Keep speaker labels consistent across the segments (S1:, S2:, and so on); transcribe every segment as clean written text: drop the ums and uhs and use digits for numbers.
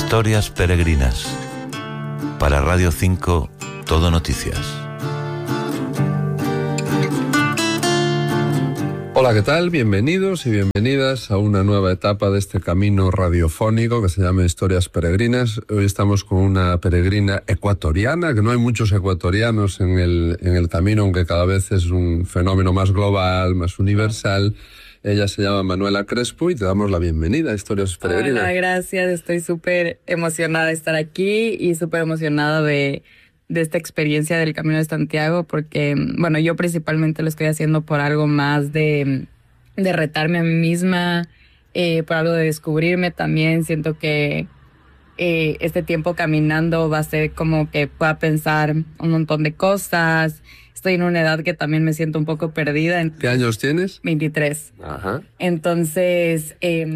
S1: Historias peregrinas. Para Radio 5, Todo Noticias.
S2: Hola, ¿qué tal? Bienvenidos y bienvenidas a una nueva etapa de este camino radiofónico que se llama Historias Peregrinas. Hoy estamos con una peregrina ecuatoriana, que no hay muchos ecuatorianos en el camino, aunque cada vez es un fenómeno más global, más universal. Ella se llama Manuela Crespo y te damos la bienvenida a Historias Peregrinas.
S3: Hola, gracias. Estoy súper emocionada de estar aquí y súper emocionada de esta experiencia del Camino de Santiago, porque, bueno, yo principalmente lo estoy haciendo por algo más de retarme a mí misma, por algo de descubrirme también. Siento que este tiempo caminando va a ser como que pueda pensar un montón de cosas. Estoy en una edad que también me siento un poco perdida.
S2: ¿Qué años tienes?
S3: 23.
S2: Ajá.
S3: Entonces,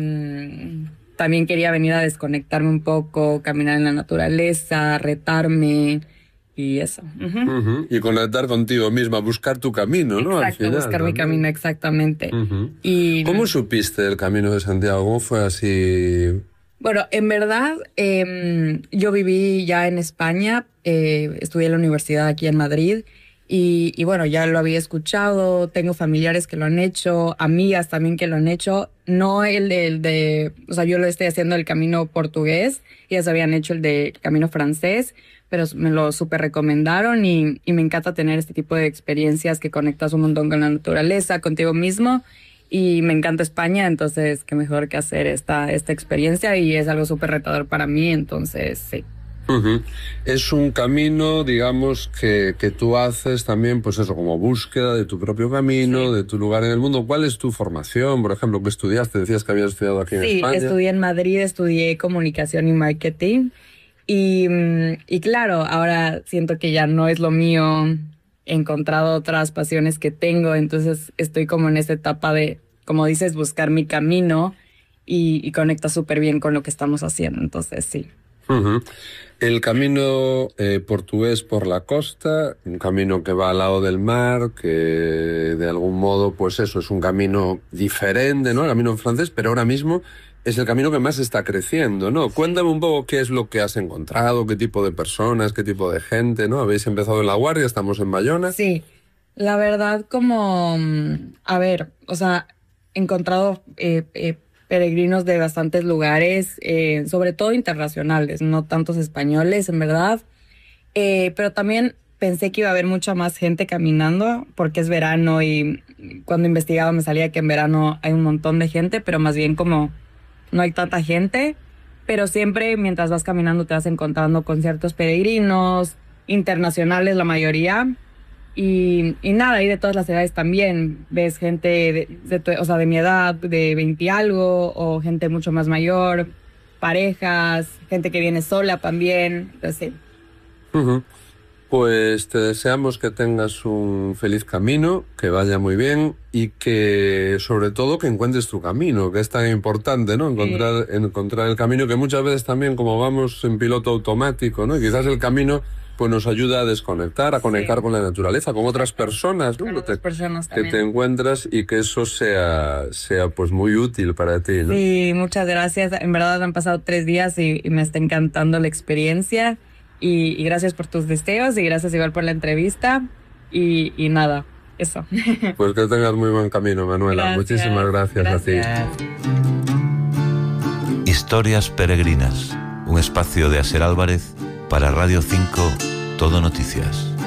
S3: también quería venir a desconectarme un poco, caminar en la naturaleza, retarme y eso. Uh-huh.
S2: Uh-huh. Y conectar contigo misma, buscar tu camino, ¿no?
S3: Exacto,
S2: al final,
S3: buscar mi camino, exactamente.
S2: Uh-huh.
S3: Y
S2: ¿Cómo supiste el Camino de Santiago? ¿Cómo fue así?
S3: Bueno, en verdad, yo viví ya en España, estudié en la universidad aquí en Madrid. Y bueno, ya lo había escuchado, tengo familiares que lo han hecho, amigas también que lo han hecho. No el de o sea, yo lo estoy haciendo el camino portugués, ellas habían hecho el de camino francés, pero me lo súper recomendaron y me encanta tener este tipo de experiencias que conectas un montón con la naturaleza, contigo mismo. Y me encanta España, entonces qué mejor que hacer esta experiencia y es algo súper retador para mí, entonces sí.
S2: Uh-huh. Es un camino, digamos, que tú haces también, pues eso, como búsqueda de tu propio camino, sí, de tu lugar en el mundo. ¿Cuál es tu formación, por ejemplo? ¿Qué estudiaste? Decías que habías estudiado aquí en España.
S3: Sí, estudié en Madrid, estudié comunicación y marketing. Y claro, ahora siento que ya no es lo mío, he encontrado otras pasiones que tengo, entonces estoy como en esta etapa de, como dices, buscar mi camino y conecta súper bien con lo que estamos haciendo, entonces sí.
S2: Uh-huh. El camino portugués por la costa, un camino que va al lado del mar, que de algún modo, pues eso, es un camino diferente, ¿no? El camino francés, pero ahora mismo es el camino que más está creciendo, ¿no? Cuéntame un poco qué es lo que has encontrado, qué tipo de personas, qué tipo de gente, ¿no? Habéis empezado en La Guardia, estamos en Bayona.
S3: Sí, la verdad como, a ver, o sea, he encontrado peregrinos de bastantes lugares, sobre todo internacionales, no tantos españoles, en verdad. Pero también pensé que iba a haber mucha más gente caminando porque es verano y cuando investigaba me salía que en verano hay un montón de gente, pero más bien como no hay tanta gente. Pero siempre mientras vas caminando te vas encontrando con ciertos peregrinos, internacionales la mayoría. Y nada, y de todas las edades también. Ves gente de mi edad, de 20 y algo, o gente mucho más mayor, parejas, gente que viene sola también. Entonces, sí.
S2: Uh-huh. Pues te deseamos que tengas un feliz camino, que vaya muy bien y que, sobre todo, que encuentres tu camino, que es tan importante, ¿no? Encontrar el camino, que muchas veces también, como vamos en piloto automático, ¿no? Y quizás el camino pues nos ayuda a desconectar, a conectar con la naturaleza, con otras personas, ¿no?
S3: Con otras personas
S2: que
S3: también.
S2: te encuentras y que eso sea pues muy útil para ti, ¿no?
S3: Sí, muchas gracias. En verdad han pasado 3 días y me está encantando la experiencia. Y gracias por tus deseos y gracias igual por la entrevista. Y nada, eso.
S2: Pues que tengas muy buen camino, Manuela.
S3: Gracias.
S2: Muchísimas gracias a ti.
S1: Historias peregrinas. Un espacio de Aser Álvarez para Radio 5, Todo Noticias.